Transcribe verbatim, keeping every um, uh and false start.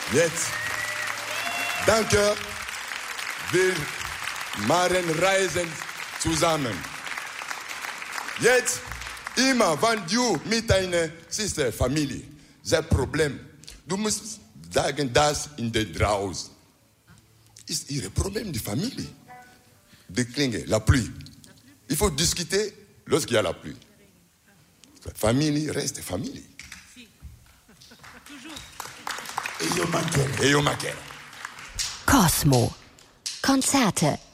Jetzt, danke, wir machen Reisen zusammen. Jetzt, immer, wenn du mit deiner Schwester, Familie, das Problem, du musst sagen, das in der draußen ist ihr Problem, die Familie. Die Klinge, la pluie. Il faut discuter lorsqu'il y a la pluie. La famille reste famille. E io mancherò. E io mancherò. Cosmo. Konzerte